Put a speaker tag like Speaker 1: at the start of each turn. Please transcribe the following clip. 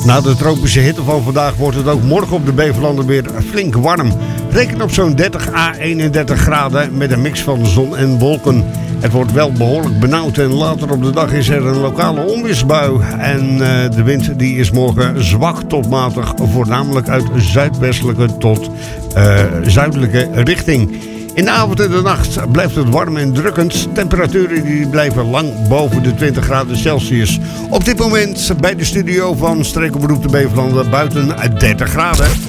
Speaker 1: Na de tropische hitte van vandaag wordt het ook morgen op de Beverlanden weer flink warm. Reken op zo'n 30 à 31 graden met een mix van zon en wolken. Het wordt wel behoorlijk benauwd en later op de dag is er een lokale onweersbui. En de wind die is morgen zwak tot matig, voornamelijk uit zuidwestelijke tot zuidelijke richting. In de avond en de nacht blijft het warm en drukkend. Temperaturen die blijven lang boven de 20 graden Celsius. Op dit moment bij de studio van Streek op Beroep de Beverlanden buiten 30 graden.